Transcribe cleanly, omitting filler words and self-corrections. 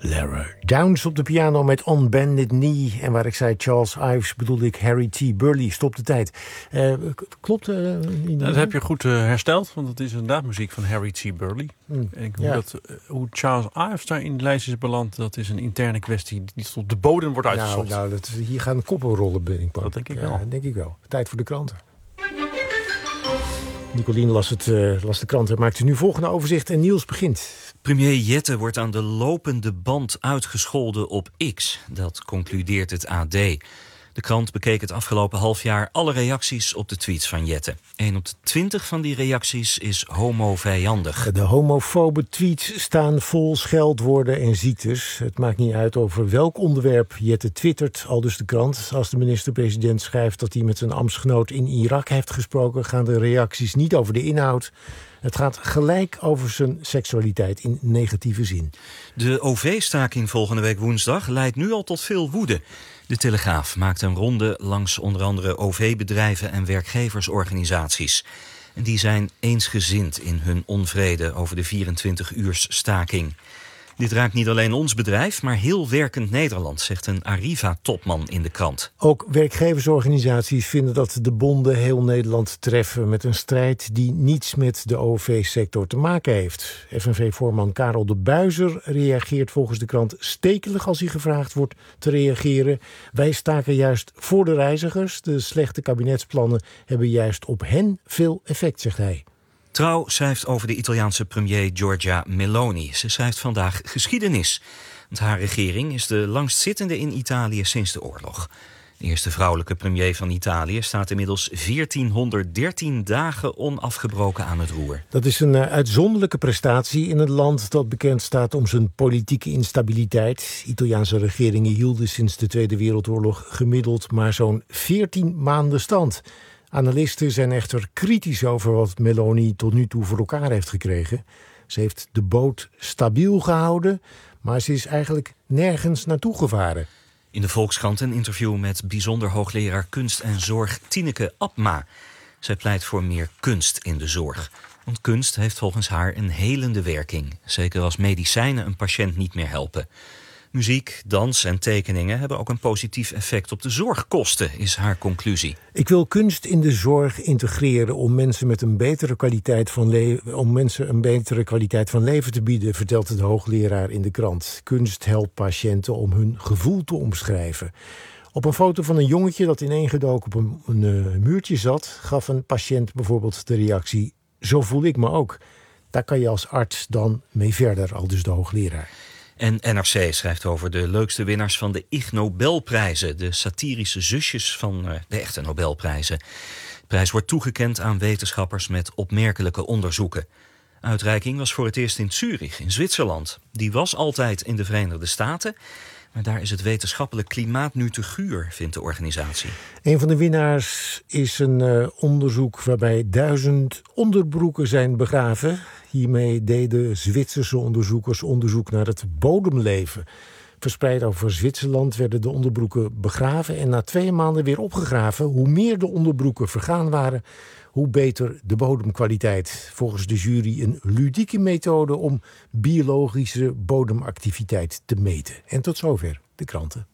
Lara Downs op de piano met On Bended Knee. En waar ik zei Charles Ives bedoelde ik Harry T. Burleigh. Stop de tijd. Klopt? Dat heb je goed hersteld, want het is inderdaad muziek van Harry T. Burleigh. En hoe Charles Ives daar in de lijst is beland, dat is een interne kwestie die tot de bodem wordt uitgezocht. Hier gaan koppen rollen, ben ik bang. Dat denk ik wel. Denk ik wel. Tijd voor de kranten. Nicolien las de kranten, maakt nu volgende overzicht en Niels begint. Premier Jette wordt aan de lopende band uitgescholden op X. Dat concludeert het AD. De krant bekeek het afgelopen halfjaar alle reacties op de tweets van Jette. 1 op de 20 van die reacties is homovijandig. De homofobe tweets staan vol scheldwoorden en ziektes. Het maakt niet uit over welk onderwerp Jette twittert, aldus de krant. Als de minister-president schrijft dat hij met zijn ambtsgenoot in Irak heeft gesproken, gaan de reacties niet over de inhoud. Het gaat gelijk over zijn seksualiteit in negatieve zin. De OV-staking volgende week woensdag leidt nu al tot veel woede. De Telegraaf maakt een ronde langs onder andere OV-bedrijven en werkgeversorganisaties. En die zijn eensgezind in hun onvrede over de 24-uursstaking. Dit raakt niet alleen ons bedrijf, maar heel werkend Nederland, zegt een Arriva-topman in de krant. Ook werkgeversorganisaties vinden dat de bonden heel Nederland treffen met een strijd die niets met de OV-sector te maken heeft. FNV-voorman Karel de Buizer reageert volgens de krant stekelig als hij gevraagd wordt te reageren. Wij staken juist voor de reizigers. De slechte kabinetsplannen hebben juist op hen veel effect, zegt hij. Trouw schrijft over de Italiaanse premier Giorgia Meloni. Ze schrijft vandaag geschiedenis. Want haar regering is de langstzittende in Italië sinds de oorlog. De eerste vrouwelijke premier van Italië staat inmiddels 1413 dagen onafgebroken aan het roer. Dat is een uitzonderlijke prestatie in een land dat bekend staat om zijn politieke instabiliteit. Italiaanse regeringen hielden sinds de Tweede Wereldoorlog gemiddeld maar zo'n 14 maanden stand. Analisten zijn echter kritisch over wat Meloni tot nu toe voor elkaar heeft gekregen. Ze heeft de boot stabiel gehouden, maar ze is eigenlijk nergens naartoe gevaren. In de Volkskrant een interview met bijzonder hoogleraar kunst en zorg Tineke Abma. Zij pleit voor meer kunst in de zorg. Want kunst heeft volgens haar een helende werking. Zeker als medicijnen een patiënt niet meer helpen. Muziek, dans en tekeningen hebben ook een positief effect op de zorgkosten, is haar conclusie. Ik wil kunst in de zorg integreren om mensen een betere kwaliteit van leven te bieden, vertelt de hoogleraar in de krant. Kunst helpt patiënten om hun gevoel te omschrijven. Op een foto van een jongetje dat ineengedoken op een muurtje zat, gaf een patiënt bijvoorbeeld de reactie: zo voel ik me ook. Daar kan je als arts dan mee verder, aldus de hoogleraar. En NRC schrijft over de leukste winnaars van de Ig Nobelprijzen. De satirische zusjes van de echte Nobelprijzen. De prijs wordt toegekend aan wetenschappers met opmerkelijke onderzoeken. Uitreiking was voor het eerst in Zurich, in Zwitserland. Die was altijd in de Verenigde Staten. Maar daar is het wetenschappelijk klimaat nu te guur, vindt de organisatie. Een van de winnaars is een onderzoek waarbij 1000 onderbroeken zijn begraven. Hiermee deden Zwitserse onderzoekers onderzoek naar het bodemleven. Verspreid over Zwitserland werden de onderbroeken begraven en na 2 maanden weer opgegraven. Hoe meer de onderbroeken vergaan waren, hoe beter de bodemkwaliteit. Volgens de jury een ludieke methode om biologische bodemactiviteit te meten. En tot zover de kranten.